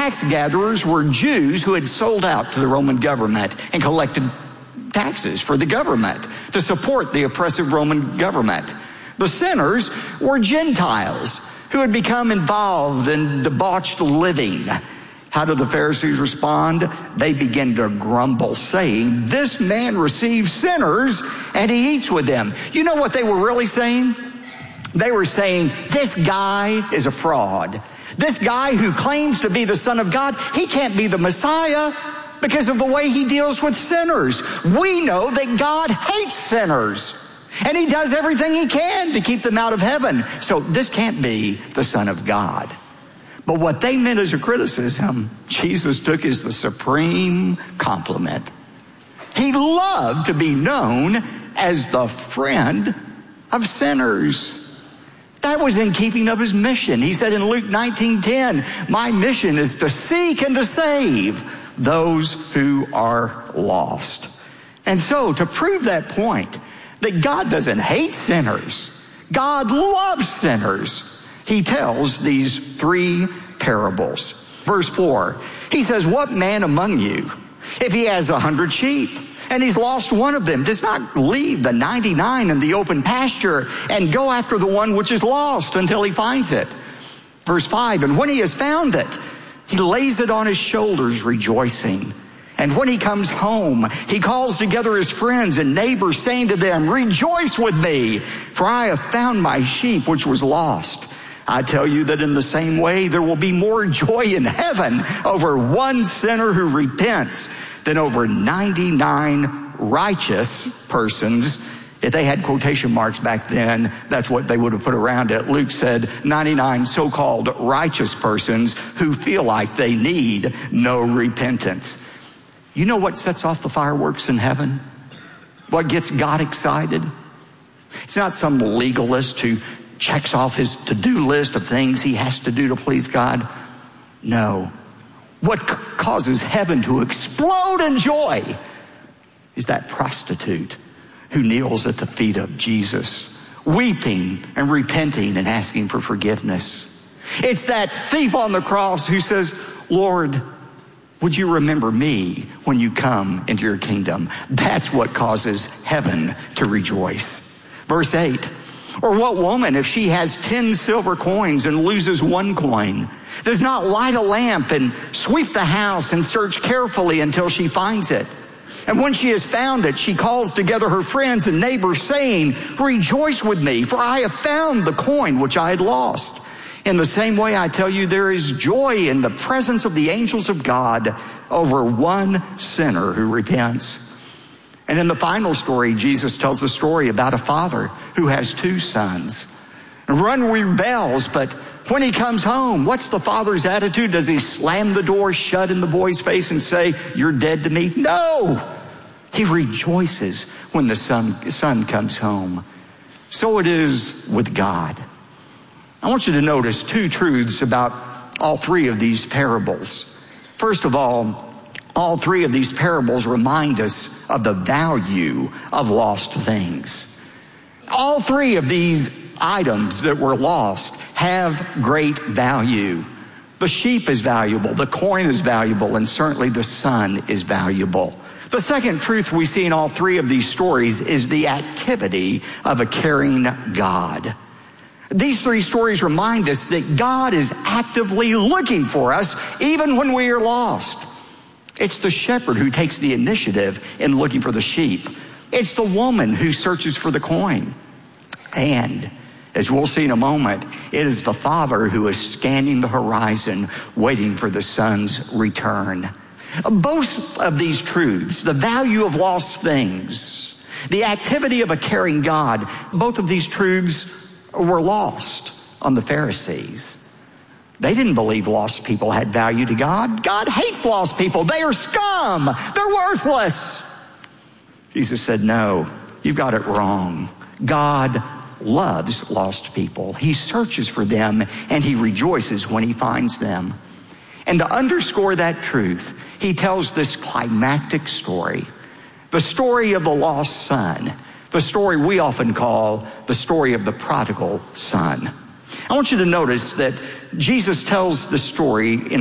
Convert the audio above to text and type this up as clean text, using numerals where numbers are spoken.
tax gatherers were Jews who had sold out to the Roman government and collected taxes for the government to support the oppressive Roman government. The sinners were Gentiles who had become involved in debauched living. How did the Pharisees respond? They began to grumble, saying, "This man receives sinners and he eats with them." You know what they were really saying? They were saying, this guy is a fraud. This guy who claims to be the Son of God, he can't be the Messiah because of the way he deals with sinners. We know that God hates sinners, and he does everything he can to keep them out of heaven. So this can't be the Son of God. But what they meant as a criticism, Jesus took as the supreme compliment. He loved to be known as the friend of sinners. That was in keeping of his mission. He said in Luke 19:10, "My mission is to seek and to save those who are lost." And so to prove that point, that God doesn't hate sinners, God loves sinners, he tells these three parables. Verse 4, he says, "What man among you, if he has 100 sheep, and he's lost one of them, does not leave the 99 in the open pasture and go after the one which is lost until he finds it?" Verse 5, "And when he has found it, he lays it on his shoulders rejoicing. And when he comes home, he calls together his friends and neighbors, saying to them, 'Rejoice with me, for I have found my sheep which was lost.' I tell you that in the same way, there will be more joy in heaven over one sinner who repents than over 99 righteous persons." If they had quotation marks back then, that's what they would have put around it. Luke said 99 so-called righteous persons who feel like they need no repentance. You know what sets off the fireworks in heaven? What gets God excited? It's not some legalist who checks off his to-do list of things he has to do to please God. No. What causes heaven to explode in joy is that prostitute who kneels at the feet of Jesus, weeping and repenting and asking for forgiveness. It's that thief on the cross who says, "Lord, would you remember me when you come into your kingdom?" That's what causes heaven to rejoice. Verse 8, "Or what woman, if she has 10 silver coins and loses one coin, does not light a lamp and sweep the house and search carefully until she finds it? And when she has found it, she calls together her friends and neighbors, saying, 'Rejoice with me, for I have found the coin which I had lost.' In the same way, I tell you, there is joy in the presence of the angels of God over one sinner who repents." And in the final story, Jesus tells the story about a father who has 2 sons. And one rebels, but when he comes home, what's the father's attitude? Does he slam the door shut in the boy's face and say, "You're dead to me"? No! He rejoices when the son comes home. So it is with God. I want you to notice 2 truths about all 3 of these parables. First of all 3 of these parables remind us of the value of lost things. All 3 of these items that were lost have great value. The sheep is valuable, the coin is valuable, and certainly the son is valuable. The second truth we see in all 3 of these stories is the activity of a caring God. These 3 stories remind us that God is actively looking for us even when we are lost. It's the shepherd who takes the initiative in looking for the sheep. It's the woman who searches for the coin. And as we'll see in a moment, it is the father who is scanning the horizon, waiting for the son's return. Both of these truths, the value of lost things, the activity of a caring God, both of these truths were lost on the Pharisees. They didn't believe lost people had value to God. God hates lost people. They are scum. They're worthless. Jesus said, "No, you've got it wrong. God loves lost people. He searches for them and he rejoices when he finds them." And to underscore that truth, he tells this climactic story, the story of the lost son, the story we often call the story of the prodigal son. I want you to notice that Jesus tells the story in